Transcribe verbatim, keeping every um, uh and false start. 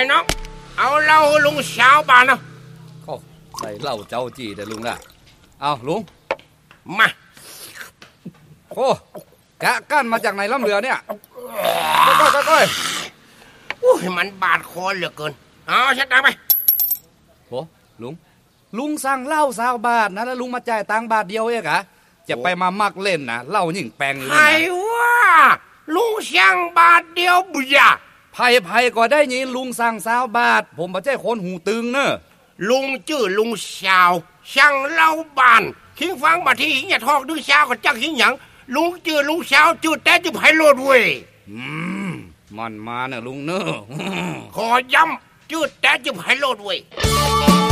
น้องเอาเหล้าลุงชาวบ้านนะโอ้ใส่เหล้าเจ้าจี้เด้อลุงนะเอาลุงมาโอ้กะก้านมาจากไหนล่ำเรือเนี่ยก้อยก้อยก้อยโอ้ยมันบาดคอเหลือเกินเอาชัดตังไปโอ้ลุงลุงสั่งเหล้าสาวบาทนะแล้วลุงมาจ่ายตังค์บาทเดียวเองอะจะไปมามักเล่นนะเหล้ายิ่งแปลงเลยนะไอ้ว่าลุงสั่งบาทเดียวบุญไผ่ไผ่ก็ได้ยินลุงสั่งสาวบาทผมไม่ใช่คนหูตึงเนอะลุงชื่อลุงชาวสั่งเหล้าบานคิงฟังมาที่หิงอย่าทอกดึงชาวก็จักหิงหยังลุงชื่อลุงชาวชื่อแต่จะไผ่โลดเว้ยอืมมันมาเนอะลุงเนอะขอย้ำชื่อแต่จะไผ่โลดเว้ย